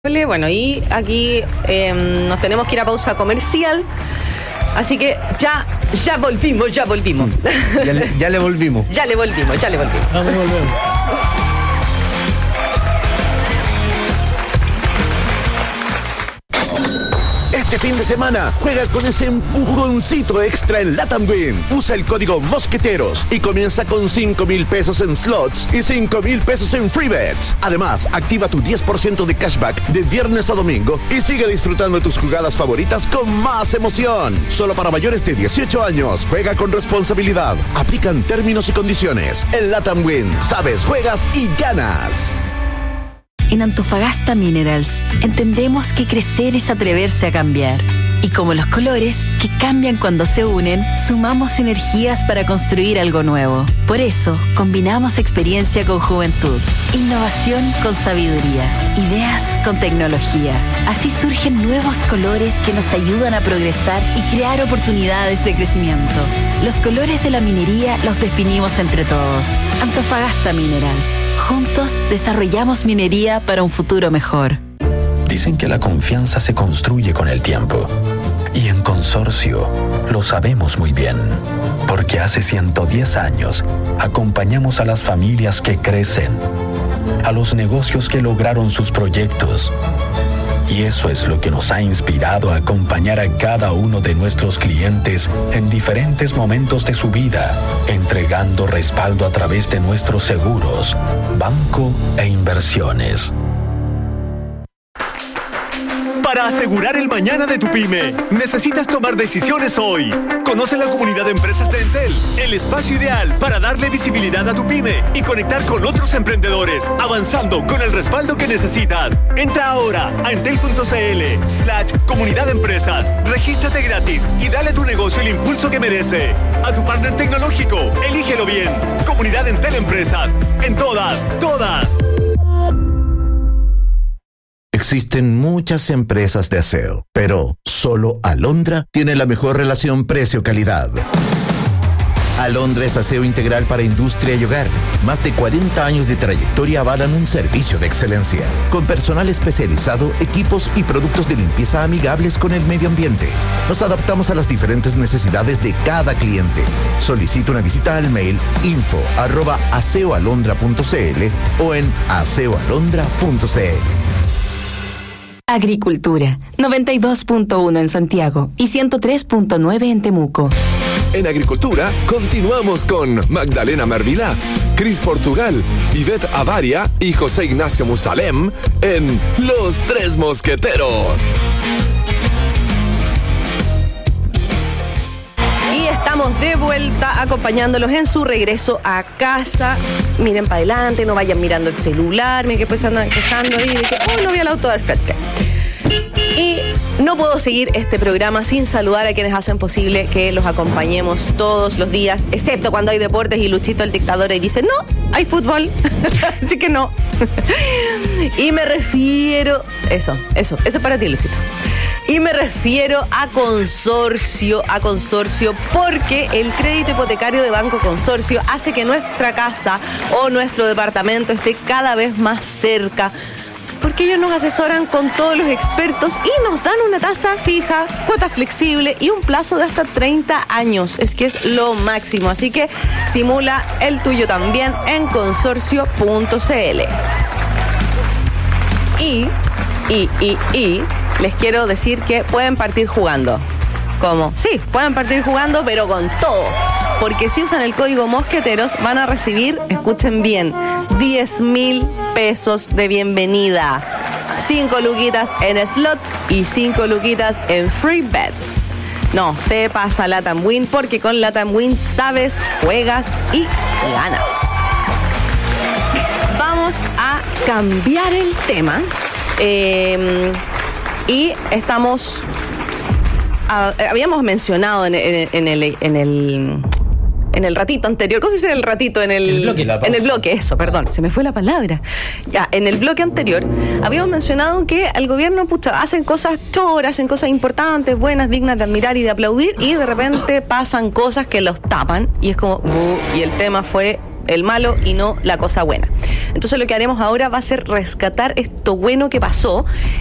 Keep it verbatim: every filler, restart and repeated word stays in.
Bueno, y aquí eh, nos tenemos que ir a pausa comercial, así que ya, ya volvimos, ya volvimos. Ya le, ya le volvimos. Ya le volvimos, ya le volvimos. Vamos, volvemos. Este fin de semana, juega con ese empujoncito extra en Latam Win. Usa el código Mosqueteros y comienza con cinco mil pesos en slots y cinco mil pesos en free bets. Además, activa tu diez por ciento de cashback de viernes a domingo y sigue disfrutando de tus jugadas favoritas con más emoción. Solo para mayores de dieciocho años. Juega con responsabilidad. Aplican términos y condiciones. En Latam Win, sabes, juegas y ganas. En Antofagasta Minerals entendemos que crecer es atreverse a cambiar. Y como los colores, que cambian cuando se unen, sumamos energías para construir algo nuevo. Por eso, combinamos experiencia con juventud, innovación con sabiduría, ideas con tecnología. Así surgen nuevos colores que nos ayudan a progresar y crear oportunidades de crecimiento. Los colores de la minería los definimos entre todos. Antofagasta Minerals. Juntos desarrollamos minería para un futuro mejor. Dicen que la confianza se construye con el tiempo. Y en Consorcio lo sabemos muy bien. Porque hace ciento diez años acompañamos a las familias que crecen, a los negocios que lograron sus proyectos. Y eso es lo que nos ha inspirado a acompañar a cada uno de nuestros clientes en diferentes momentos de su vida, entregando respaldo a través de nuestros seguros, banco e inversiones. Para asegurar el mañana de tu pyme, necesitas tomar decisiones hoy. Conoce la comunidad de empresas de Entel, el espacio ideal para darle visibilidad a tu pyme y conectar con otros emprendedores, avanzando con el respaldo que necesitas. Entra ahora a entel.cl slash comunidad de empresas. Regístrate gratis y dale a tu negocio el impulso que merece. A tu partner tecnológico, elígelo bien. Comunidad Entel Empresas. En todas, todas. Existen muchas empresas de aseo, pero solo Alondra tiene la mejor relación precio-calidad. Alondra es aseo integral para industria y hogar. Más de cuarenta años de trayectoria avalan un servicio de excelencia, con personal especializado, equipos y productos de limpieza amigables con el medio ambiente. Nos adaptamos a las diferentes necesidades de cada cliente. Solicita una visita al mail info arroba aseoalondra punto cl o en aseoalondra punto cl. Agricultura, noventa y dos punto uno en Santiago y ciento tres punto nueve en Temuco. En Agricultura, continuamos con Magdalena Mervilá, Cris Portugal, Ivette Avaria y José Ignacio Musalem en Los Tres Mosqueteros. Y estamos de vuelta acompañándolos en su regreso a casa. Miren para adelante, no vayan mirando el celular, miren que después se andan quejando ahí de que, oh, no vi el auto del frente. Y no puedo seguir este programa sin saludar a quienes hacen posible que los acompañemos todos los días, excepto cuando hay deportes y Luchito el dictador y dice, no, hay fútbol, así que no. Y me refiero, eso, eso, eso es para ti, Luchito. Y me refiero a Consorcio, a Consorcio, porque el crédito hipotecario de Banco Consorcio hace que nuestra casa o nuestro departamento esté cada vez más cerca, porque ellos nos asesoran con todos los expertos y nos dan una tasa fija, cuota flexible y un plazo de hasta treinta años. Es que es lo máximo. Así que simula el tuyo también en consorcio punto cl. Y, y, y, y, les quiero decir que pueden partir jugando. ¿Cómo? Sí, pueden partir jugando, pero con todo. Porque si usan el código Mosqueteros van a recibir, escuchen bien, diez mil pesos de bienvenida. cinco luquitas en slots y cinco luquitas en free bets. No, se pasa Latam Win porque con Latam Win sabes, juegas y ganas. Vamos a cambiar el tema. Eh, y estamos... A, habíamos mencionado en, en, en el... En el En el ratito anterior, ¿cómo se dice el ratito? En el, el bloque, la en el bloque, eso, perdón, se me fue la palabra. Ya, en el bloque anterior habíamos mencionado que el gobierno, pucha, hacen cosas choras, hacen cosas importantes, buenas, dignas de admirar y de aplaudir, y de repente pasan cosas que los tapan, y es como, buh, y el tema fue el malo y no la cosa buena. Entonces lo que haremos ahora va a ser rescatar esto bueno que pasó